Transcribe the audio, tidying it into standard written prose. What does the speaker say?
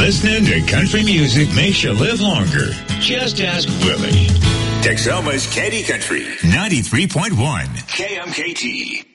Listening to country music makes you live longer. Just ask Willie. Texoma's Candy Country. 93.1 KMKT.